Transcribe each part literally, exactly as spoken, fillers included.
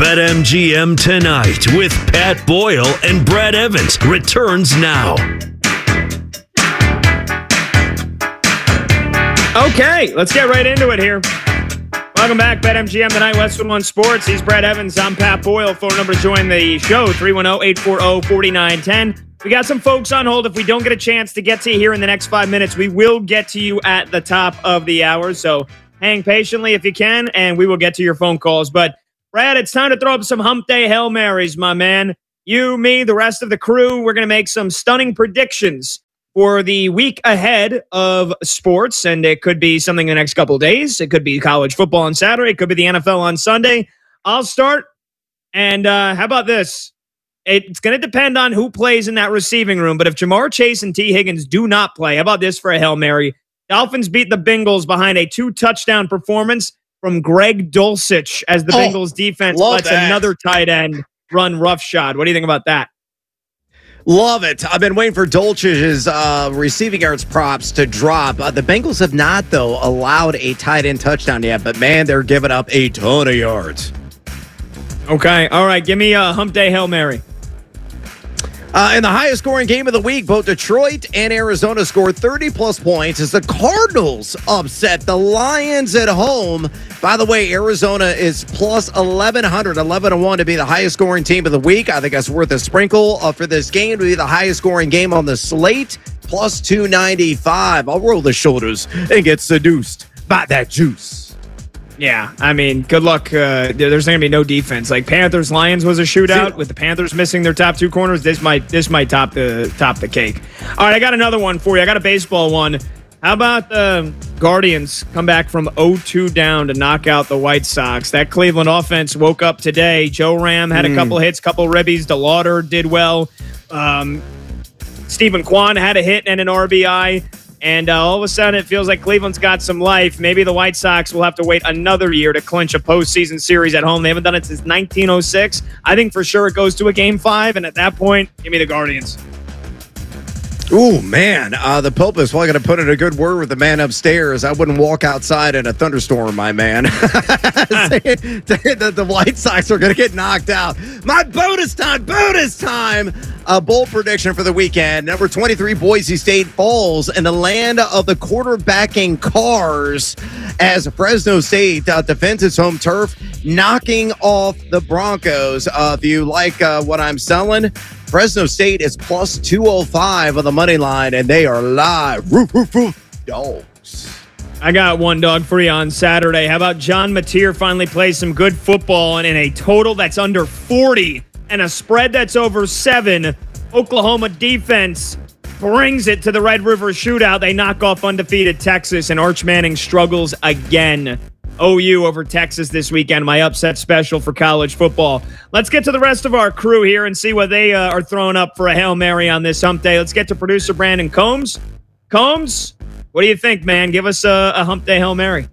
BetMGM Tonight with Pat Boyle and Brad Evans returns now. Okay, let's get right into it here. Welcome back, BetMGM Tonight, Westwood One Sports. He's Brad Evans. I'm Pat Boyle. Phone number to join the show, three one zero, eight four zero, four nine one zero. We got some folks on hold. If we don't get a chance to get to you here in the next five minutes, we will get to you at the top of the hour. So hang patiently if you can, and we will get to your phone calls. But Brad, it's time to throw up some Hump Day Hail Marys, my man. You, me, the rest of the crew, we're going to make some stunning predictions for the week ahead of sports, and it could be something in the next couple of days. It could be college football on Saturday. It could be the N F L on Sunday. I'll start, and uh, how about this? It's going to depend on who plays in that receiving room, but if Jamar Chase and T. Higgins do not play, how about this for a Hail Mary? Dolphins beat the Bengals behind a two-touchdown performance from Greg Dulcich as the oh, Bengals defense lets that. another tight end run roughshod. What do you think about that? Love it. I've been waiting for Dulcich's uh, receiving yards props to drop. Uh, the Bengals have not, though, allowed a tight end touchdown yet, but, man, they're giving up a ton of yards. Okay. All right. Give me a Hump Day Hail Mary. Uh, in the highest scoring game of the week, both Detroit and Arizona scored thirty plus points as the Cardinals upset the Lions at home. By the way, Arizona is plus eleven hundred, eleven to one to be the highest scoring team of the week. I think that's worth a sprinkle uh, for this game to be the highest scoring game on the slate, plus two ninety-five. I'll roll the shoulders and get seduced by that juice. Yeah, I mean, good luck. Uh, there's not gonna be no defense. Like Panthers Lions was a shootout with the Panthers missing their top two corners. This might this might top the top the cake. All right, I got another one for you. I got a baseball one. How about the Guardians come back from oh two down to knock out the White Sox? That Cleveland offense woke up today. Joe Ram had a mm. couple hits, couple ribbies. DeLauder did well. Um, Stephen Kwan had a hit and an R B I. And uh, all of a sudden, it feels like Cleveland's got some life. Maybe the White Sox will have to wait another year to clinch a postseason series at home. They haven't done it since nineteen oh six. I think for sure it goes to a game five. And at that point, give me the Guardians. Ooh, man. Uh, the Pope is probably going to put in a good word with the man upstairs. I wouldn't walk outside in a thunderstorm, my man. the, the White Sox are going to get knocked out. My bonus time, bonus time. A bold prediction for the weekend. Number twenty-three, Boise State falls in the land of the quarterbacking cars as Fresno State uh, defends its home turf, knocking off the Broncos. Uh, if you like uh, what I'm selling, Fresno State is plus two oh five on the money line, and they are live. Roof, roof, roof, dogs. I got one dog for you on Saturday. How about John Mateer finally plays some good football and in a total that's under forty and a spread that's over seven? Oklahoma defense brings it to the Red River Shootout. They knock off undefeated Texas, and Arch Manning struggles again. O U over Texas this weekend, my upset special for college football. Let's get to the rest of our crew here and see what they uh, are throwing up for a Hail Mary on this hump day. Let's get to producer Brandon Combs. Combs, what do you think, man? Give us a, a hump day Hail Mary.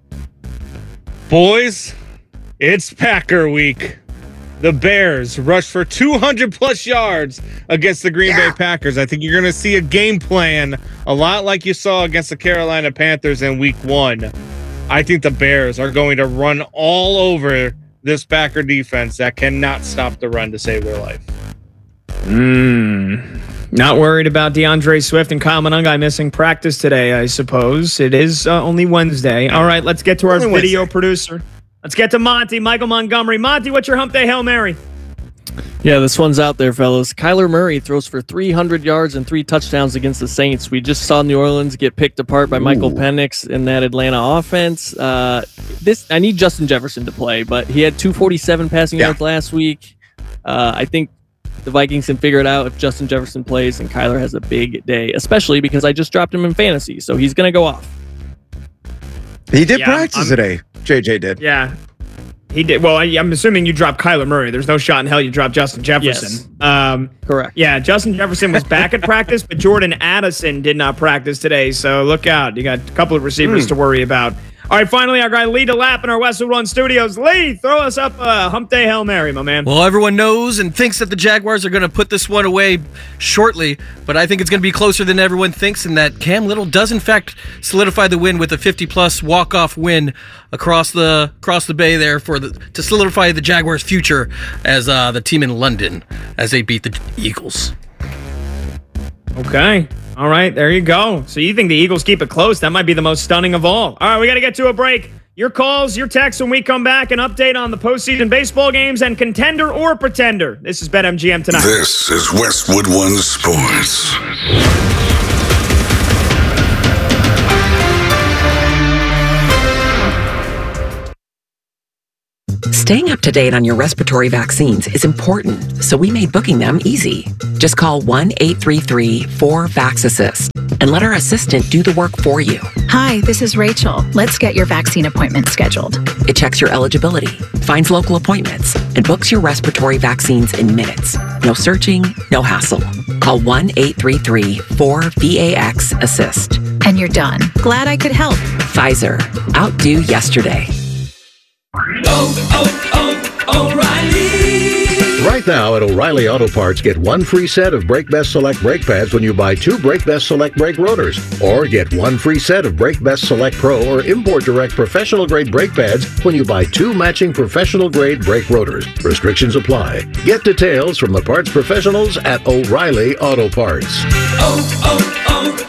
Boys, it's Packer week. The Bears rush for two hundred plus yards against the Green yeah. Bay Packers. I think you're going to see a game plan a lot like you saw against the Carolina Panthers in week one. I think the Bears are going to run all over this Packer defense that cannot stop the run to save their life. Mm. Not worried about DeAndre Swift and Kyle Monangai missing practice today, I suppose. It is uh, only Wednesday. All right, let's get to our only video Wednesday. producer. Let's get to Monty, Michael Montgomery. Monty, what's your hump day Hail Mary? Yeah, this one's out there, fellas. Kyler Murray throws for three hundred yards and three touchdowns against the Saints. We just saw New Orleans get picked apart by Ooh. Michael Penix in that Atlanta offense. Uh, this I need Justin Jefferson to play, but he had two forty-seven passing yeah. yards last week. Uh, I think the Vikings can figure it out if Justin Jefferson plays and Kyler has a big day, especially because I just dropped him in fantasy, so he's going to go off. He did yeah, practice I'm, today. J J did. Yeah, he did. Well, I, I'm assuming you dropped Kyler Murray. There's no shot in hell you dropped Justin Jefferson. Yes. Um, Correct. Yeah, Justin Jefferson was back at practice, but Jordan Addison did not practice today. So look out. You got a couple of receivers mm. to worry about. All right, finally, our guy Lee DeLapp in our Westwood One studios. Lee, throw us up a hump day Hail Mary, my man. Well, everyone knows and thinks that the Jaguars are going to put this one away shortly, but I think it's going to be closer than everyone thinks, and that Cam Little does, in fact, solidify the win with a fifty-plus walk-off win across the across the bay there for the to solidify the Jaguars' future as uh, the team in London as they beat the Eagles. Okay. All right, there you go. So you think the Eagles keep it close? That might be the most stunning of all. All right, we got to get to a break. Your calls, your texts when we come back, an update on the postseason baseball games and contender or pretender. This is BetMGM Tonight. This is Westwood One Sports. Staying up to date on your respiratory vaccines is important, so we made booking them easy. Just call one eight three three four VAX-ASSIST and let our assistant do the work for you. Hi, this is Rachel. Let's get your vaccine appointment scheduled. It checks your eligibility, finds local appointments, and books your respiratory vaccines in minutes. No searching, no hassle. Call one eight three three four VAX-ASSIST. And you're done. Glad I could help. Pfizer. Outdo yesterday. Oh, oh, oh, O'Reilly! Right now at O'Reilly Auto Parts, get one free set of Brake Best Select brake pads when you buy two Brake Best Select brake rotors. Or get one free set of Brake Best Select Pro or Import Direct professional grade brake pads when you buy two matching professional grade brake rotors. Restrictions apply. Get details from the parts professionals at O'Reilly Auto Parts. Oh,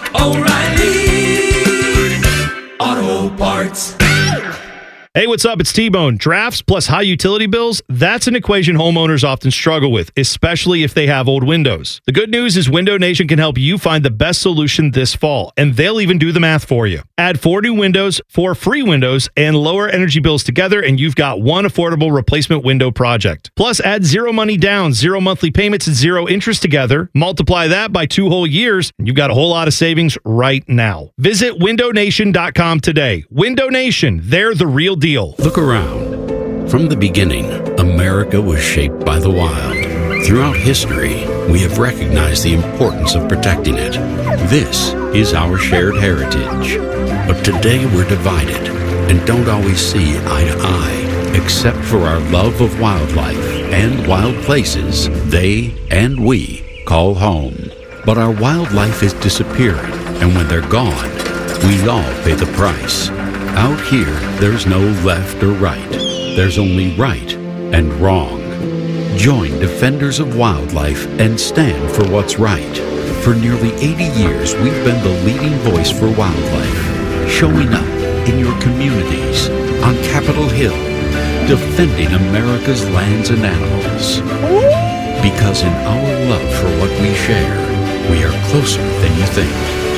oh, oh, O'Reilly! Auto Parts. Hey, what's up? It's T-Bone. Drafts plus high utility bills, that's an equation homeowners often struggle with, especially if they have old windows. The good news is Window Nation can help you find the best solution this fall, and they'll even do the math for you. Add four new windows, four free windows, and lower energy bills together, and you've got one affordable replacement window project. Plus, add zero money down, zero monthly payments, and zero interest together. Multiply that by two whole years, and you've got a whole lot of savings right now. Visit window nation dot com today. Window Nation, they're the real deal. Look around. From the beginning, America was shaped by the wild. Throughout history, we have recognized the importance of protecting it. This is our shared heritage. But today we're divided and don't always see eye to eye, except for our love of wildlife and wild places they and we call home. But our wildlife is disappearing, and when they're gone, we all pay the price. Out here, there's no left or right. There's only right and wrong. Join Defenders of Wildlife and stand for what's right. For nearly eighty years, we've been the leading voice for wildlife, showing up in your communities, on Capitol Hill, defending America's lands and animals. Because in our love for what we share, we are closer than you think.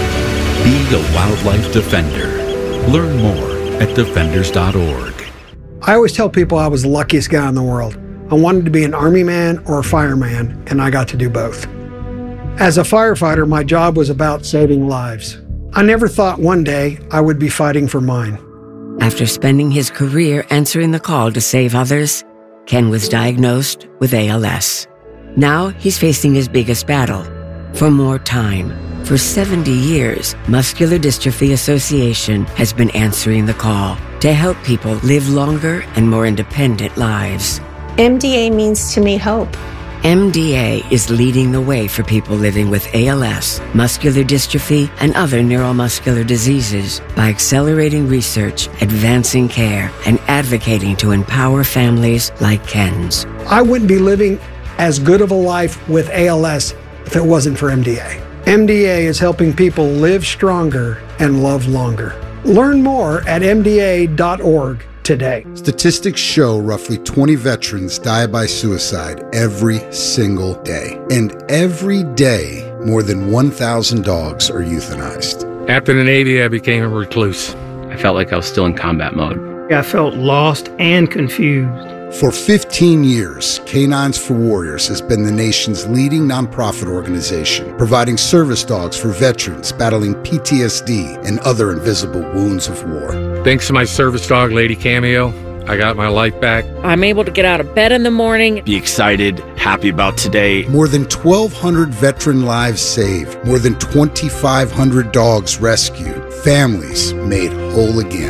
Be a wildlife defender. Learn more at defenders dot org. I always tell people I was the luckiest guy in the world. I wanted to be an army man or a fireman, and I got to do both. As a firefighter, my job was about saving lives. I never thought one day I would be fighting for mine. After spending his career answering the call to save others, Ken was diagnosed with A L S. Now he's facing his biggest battle, for more time. For seventy years, Muscular Dystrophy Association has been answering the call to help people live longer and more independent lives. M D A means to me hope. M D A is leading the way for people living with A L S, muscular dystrophy, and other neuromuscular diseases by accelerating research, advancing care, and advocating to empower families like Ken's. I wouldn't be living as good of a life with A L S if it wasn't for M D A. M D A is helping people live stronger and love longer. Learn more at M D A dot org today. Statistics show roughly twenty veterans die by suicide every single day. And every day, more than one thousand dogs are euthanized. After the Navy, I became a recluse. I felt like I was still in combat mode. I felt lost and confused. For fifteen years, Canines for Warriors has been the nation's leading nonprofit organization, providing service dogs for veterans battling P T S D and other invisible wounds of war. Thanks to my service dog, Lady Cameo, I got my life back. I'm able to get out of bed in the morning. Be excited, happy about today. More than twelve hundred veteran lives saved, more than twenty-five hundred dogs rescued, families made whole again.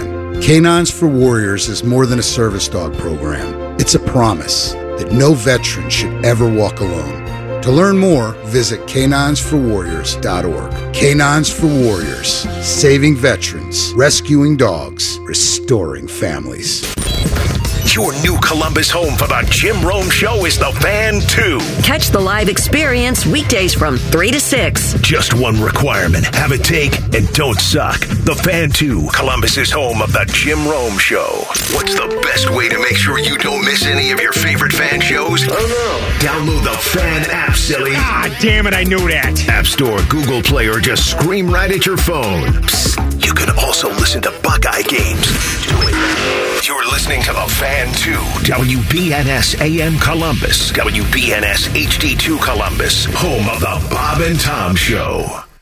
Canines for Warriors is more than a service dog program. It's a promise that no veteran should ever walk alone. To learn more, visit canines for warriors dot org. Canines for Warriors, saving veterans, rescuing dogs, restoring families. Your new Columbus home for the Jim Rome Show is The Fan two. Catch the live experience weekdays from three to six. Just one requirement. Have a take and don't suck. The Fan two, Columbus's home of the Jim Rome Show. What's the best way to make sure you don't miss any of your favorite fan shows? I don't know. Download the Fan app, silly. Ah, damn it, I knew that. App Store, Google Play, or just scream right at your phone. Psst, you can also listen to Buckeye games. You're listening to The Fan two, W B N S A M Columbus, W B N S H D two Columbus, home of the Bob and Tom Show.